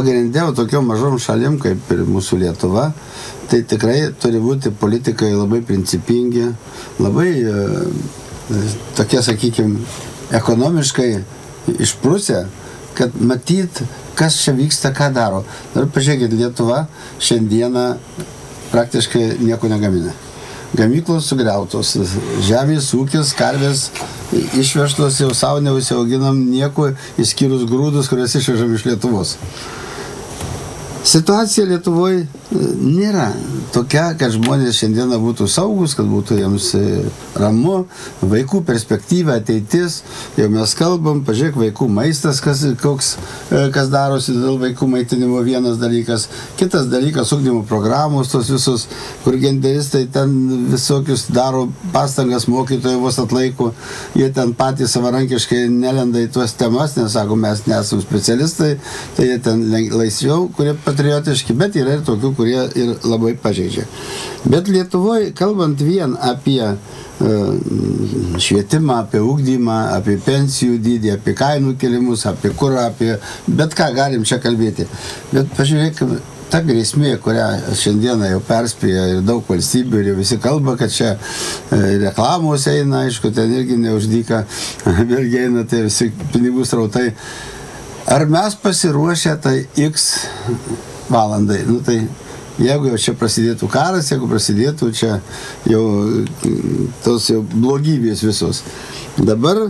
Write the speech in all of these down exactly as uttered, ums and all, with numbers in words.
pagrindė tokiom mažom šalim, kaip ir mūsų Lietuva, tai tikrai turi būti politikai labai principingi, labai tokie, sakykime, ekonomiškai išprusę, kad matyt, kas čia vyksta, ką daro. Ir pažiūrėkit, Lietuva šiandieną praktiškai nieko negamina. Gamyklos sugriautos, žemės ūkis, karvės išvežtos, jau savo neusiauginam nieko, išskyrus grūdus, kurias išvežam iš Lietuvos. Situacija Lietuvoje nėra tokia, kad žmonės šiandieną būtų saugus, kad būtų jiems ramu, vaikų perspektyva, ateitis, jau mes kalbam, pažiūrėk, vaikų maistas, kas, koks, kas darosi dėl vaikų maitinimo, vienas dalykas, kitas dalykas, ugdymo programos, tos visos, kur genderistai ten visokius daro pastangas, mokytojai vos atlaiko, jie ten patys savarankiškai nelenda į tuos temas, nes sako, mes nesam specialistai, tai jie ten laisviau, kurie patriotiški, bet yra ir tokių, kurie ir labai pažeidžia. Bet Lietuvoje, kalbant vien apie uh, švietimą, apie ugdymą, apie pensijų dydį, apie kainų kelimus, apie kurą, apie bet ką galim čia kalbėti. Bet pažiūrėkime, ta grėsmė, kurią šiandieną jau perspėja ir daug valstybių, ir jau visi kalba, kad čia reklamos eina, aišku, ten irgi neuždyka, vėlgi eina tai visi pinigų srautai. Ar mes pasiruošę tai X valandai? Nu, tai jeigu jau čia prasidėtų karas, jeigu prasidėtų čia jau tos jau blogybės visos. Dabar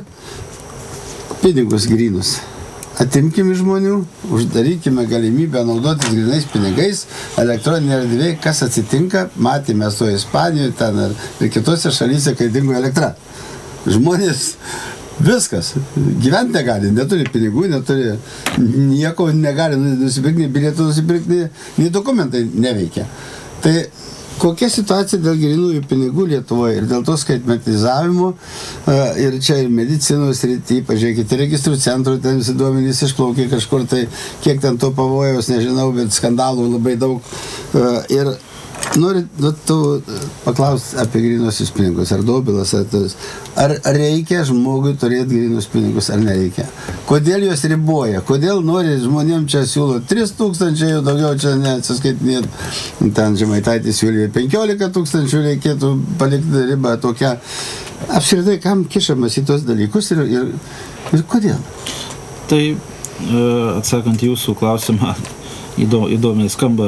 pinigus grynus atimkim iš žmonių, uždarykime galimybę naudotis grynais pinigais, elektroninė erdvė, kas atsitinka, matėme su Ispanijoje ten ir, ir kitose šalyse, kai dingo elektra. Žmonės viskas, gyventi negali, neturi pinigų, neturi nieko, negali nusipirkti, nei bilietų nusipirkti, nei dokumentai neveikia. Tai kokia situacija dėl grynųjų pinigų Lietuvoje ir dėl to skaitmetizavimo ir čia ir medicinos srity, pažiūrėkite, registrų centrų, ten visi duomenys išplaukė kažkur, tai kiek ten to pavojaus, nežinau, bet skandalų labai daug. Ir noriu tu paklausti apie grynosius pinigus, ar Dobilas, ar tas. Ar reikia žmogui turėti grynus pinigus, ar nereikia? Kodėl juos riboja? Kodėl nori žmonėm čia siūlo tris tūkstančiai, jau daugiau čia neatsiskaitinėt. Ten Žemaitaitis siūlė penkiolika tūkstančių, reikėtų palikti ribą tokią. Apskritai, kam kišamas į tos dalykus ir, ir, ir kodėl? Tai atsakant jūsų klausimą, įdomiai skamba,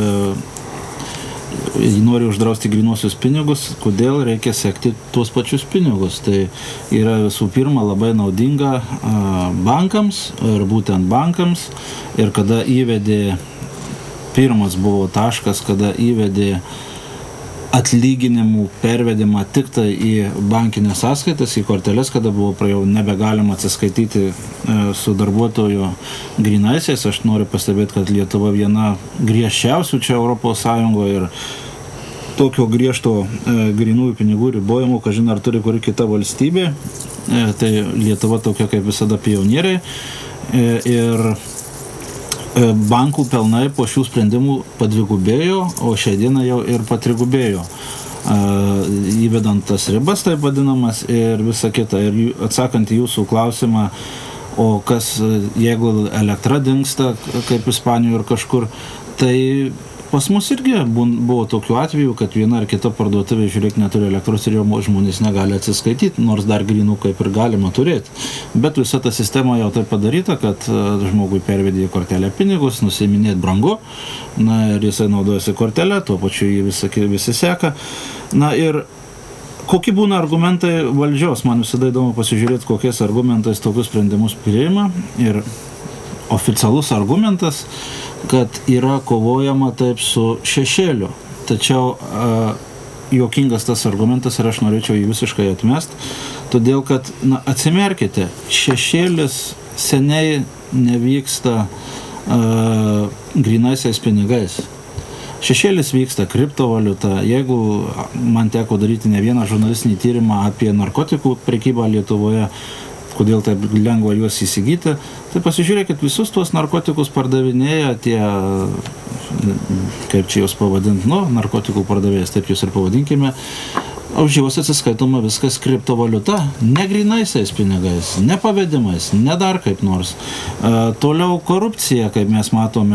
nori uždrausti grynuosius pinigus, kodėl reikia sekti tuos pačius pinigus. Tai yra visų pirma labai naudinga bankams ir būtent bankams. Ir kada įvedė, pirmas buvo taškas, kada įvedė atlyginimų pervedimą tik tai į bankinės sąskaitas, į korteles, kada buvo jau nebegalima atsiskaityti su darbuotoju grynaisiais. Aš noriu pastebėti, kad Lietuva viena griežčiausių čia Europos Sąjungoje ir tokio griežto grynųjų pinigų ribojimų, kažin ar turi kuri kita valstybė. Tai Lietuva tokia kaip visada pionieriai. Ir bankų pelnai po šių sprendimų padvigubėjo, o šią dieną jau ir patrigubėjo, įvedant tas ribas, taip vadinamas, ir visa kita. Ir atsakant į jūsų klausimą, o kas, jeigu elektra dingsta, kaip Ispanijoje ir kažkur, tai pas mus irgi buvo tokių atvejų, kad viena ar kita parduotuvė, žiūrėk, neturi elektros ir jau žmonės negali atsiskaityti, nors dar grynų kaip ir galima turėti. Bet visa ta sistema jau taip padaryta, kad žmogui pervedė į kortelę pinigus, nusiiminėti brangu, na ir jisai naudojasi kortelę, tuo pačiu jį visi, visi seka. Na ir kokie būna argumentai valdžios, man visada įdomu pasižiūrėti, kokiais argumentais tokius sprendimus priima. Ir oficialus argumentas, kad yra kovojama taip su šešėliu. Tačiau a, juokingas tas argumentas ir aš norėčiau jį visiškai atmest, todėl kad, na, atsimerkite, šešėlis seniai nevyksta a, grynaisiais pinigais. Šešėlis vyksta kriptovaliuta. Jeigu man teko daryti ne vieną žurnalistinį tyrimą apie narkotikų prekybą Lietuvoje, kodėl taip lengva juos įsigyti, tai pasižiūrėkit, visus tuos narkotikus pardavinėja tie, kaip čia juos pavadinti, nu, narkotikų pardavėjas, taip jūs ir pavadinkime, už juos atsiskaitoma viskas kriptovaliuta, ne grynaisiais pinigais, ne pavedimais, ne dar kaip nors. E, toliau korupcija, kaip mes matome,